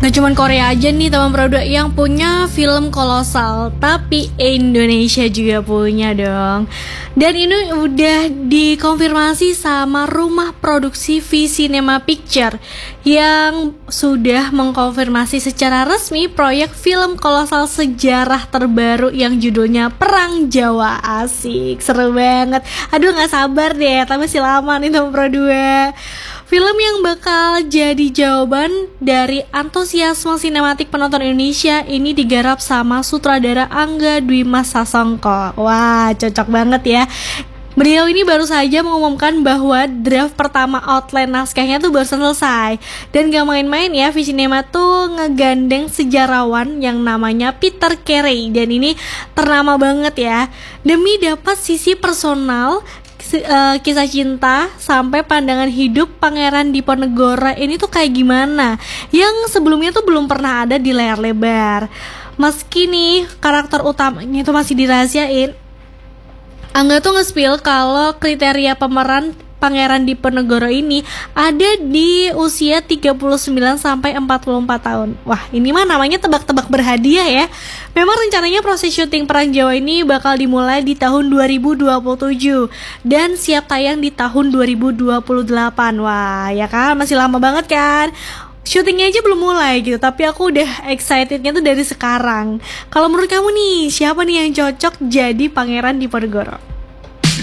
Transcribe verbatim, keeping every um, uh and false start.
Gak cuman Korea aja nih teman produk yang punya film kolosal, tapi Indonesia juga punya dong. Dan ini udah dikonfirmasi sama rumah produksi V Cinema Picture yang sudah mengkonfirmasi secara resmi proyek film kolosal sejarah terbaru yang judulnya Perang Jawa. Asik, seru banget. Aduh gak sabar deh, tapi masih lama nih teman produk. Film yang bakal jadi jawaban dari antusiasme sinematik penonton Indonesia ini digarap sama sutradara Angga Dwi Mas Sasongko. Wah, cocok banget ya. Beliau ini baru saja mengumumkan bahwa draft pertama outline naskahnya tuh baru selesai. Dan gak main-main ya, V Cinema tuh ngegandeng sejarawan yang namanya Peter Carey. Dan ini ternama banget ya, demi dapat sisi personal, Uh, kisah cinta sampai pandangan hidup Pangeran Diponegoro ini tuh kayak gimana, yang sebelumnya tuh belum pernah ada di layar lebar. Meski nih karakter utamanya itu masih dirahasiain, Angga tuh nge-spill kalau kriteria pemeran Pangeran Diponegoro ini ada di usia tiga puluh sembilan sampai empat puluh empat tahun. Wah, ini mah namanya tebak-tebak berhadiah ya. Memang rencananya proses syuting Perang Jawa ini bakal dimulai di tahun dua ribu dua puluh tujuh dan siap tayang di tahun dua ribu dua puluh delapan. Wah, ya kan, masih lama banget kan. Syutingnya aja belum mulai gitu, tapi aku udah excitednya tuh dari sekarang. Kalau menurut kamu nih, siapa nih yang cocok jadi Pangeran Diponegoro?